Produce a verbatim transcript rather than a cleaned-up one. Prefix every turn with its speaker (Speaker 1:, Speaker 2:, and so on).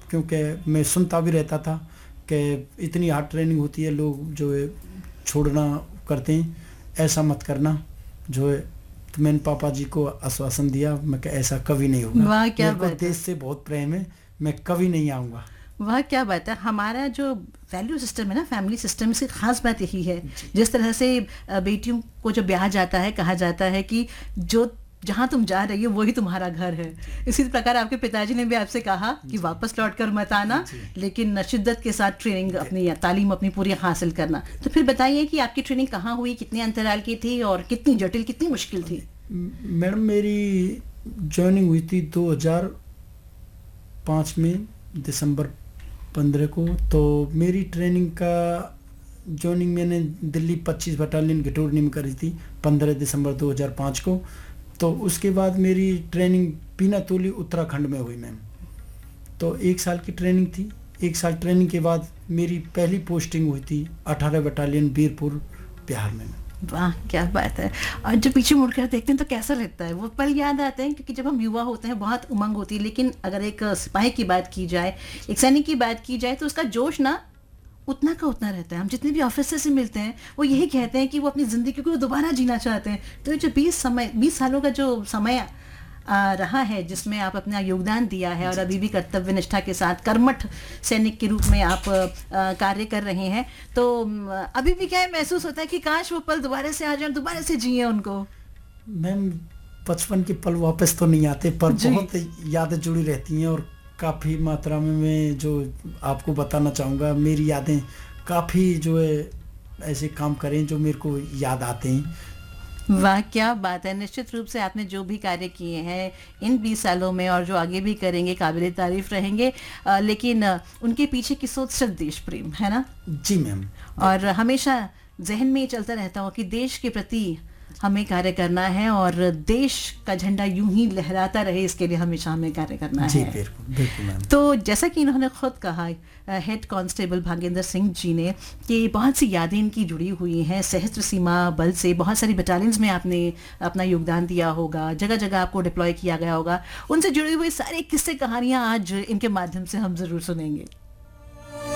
Speaker 1: क्योंकि मैं सुनता भी रहता था कि इतनी हार्ड ट्रेनिंग होती है, लोग जो है छोड़ना करते हैं, ऐसा मत करना जो है। तो मैंने पापा जी को आश्वासन दिया, मैं कि ऐसा कभी नहीं होगा।
Speaker 2: वाह क्या
Speaker 1: मेरे को
Speaker 2: बात है,
Speaker 1: देश से बहुत प्रेम है, मैं कभी नहीं आऊँगा।
Speaker 2: वाह क्या बात है। हमारा जो वैल्यू सिस्टम है ना, फैमिली सिस्टम, से खास बात यही है, जिस तरह से अ, बेटियों को जब ब्याह जाता है कहा जाता है कि जो जहाँ तुम जा रही हो वही तुम्हारा घर है। इसी प्रकार आपके पिताजी ने भी आपसे कहा कि वापस लौट कर मत आना, लेकिन शिद्दत के साथ ट्रेनिंग अपनी तालीम अपनी पूरी हासिल करना। तो फिर बताइए कि आपकी ट्रेनिंग कहाँ हुई, कितने अंतराल की थी और कितनी जटिल, कितनी मुश्किल थी?
Speaker 1: मैडम मेरी जॉइनिंग हुई थी दो हज़ार पाँच में, दिसंबर पंद्रह को। तो मेरी ट्रेनिंग का जॉइनिंग मैंने दिल्ली पच्चीस बटालियन घटोरनी में करी थी पंद्रह दिसंबर दो हज़ार पाँच को। तो उसके बाद मेरी ट्रेनिंग पीनातोली उत्तराखंड में हुई मैम। तो एक साल की ट्रेनिंग थी। एक साल ट्रेनिंग के बाद मेरी पहली पोस्टिंग हुई थी अठारह बटालियन बीरपुर बिहार में।
Speaker 2: वाह क्या बात है। और जब पीछे मुड़कर देखते हैं तो कैसा लगता है, वो पल याद आते हैं, क्योंकि जब हम युवा होते हैं बहुत उमंग होती है, लेकिन अगर एक सिपाही की बात की जाए, एक सैनिक की बात की जाए, तो उसका जोश ना उतना का उतना रहता है। हम जितने भी ऑफिसर से मिलते हैं वो यही कहते हैं कि वो अपनी ज़िंदगी को दोबारा जीना चाहते हैं। तो ये जो बीस समय बीस सालों का जो समय आ, रहा है जिसमें आप अपना योगदान दिया है और अभी भी कर्तव्य निष्ठा के साथ कर्मठ सैनिक के रूप में आप आ, कार्य कर रहे हैं, तो अभी भी क्या है महसूस होता है कि काश वो पल दोबारा से आ जाए, दोबारा से जिए उनको?
Speaker 1: मैम बचपन के पल वापस तो नहीं आते, पर बहुत यादें जुड़ी रहती हैं और काफ़ी मात्रा में मैं जो आपको बताना चाहूँगा, मेरी यादें काफ़ी जो है ऐसे काम करें जो मेरे को याद आते हैं।
Speaker 2: वाह क्या बात है। निश्चित रूप से आपने जो भी कार्य किए हैं इन बीस सालों में और जो आगे भी करेंगे काबिले तारीफ रहेंगे, आ, लेकिन आ, उनके पीछे की सोच सिर्फ देश प्रेम है ना?
Speaker 1: जी मैम।
Speaker 2: और हमेशा जहन में ये चलता रहता हो कि देश के प्रति हमें कार्य करना है और देश का झंडा यूं ही लहराता रहे, इसके लिए हमेशा हमें कार्य करना
Speaker 1: जी,
Speaker 2: है।
Speaker 1: बिल्कुल बिल्कुल मैम।
Speaker 2: तो जैसा कि इन्होंने खुद कहा हेड कांस्टेबल भागेंद्र सिंह जी ने कि बहुत सी यादें इनकी जुड़ी हुई हैं सशस्त्र सीमा बल से, बहुत सारी बटालियंस में आपने अपना योगदान दिया होगा, जगह जगह आपको डिप्लॉय किया गया होगा, उनसे जुड़ी हुई सारी किस्से कहानियाँ आज इनके माध्यम से हम ज़रूर सुनेंगे।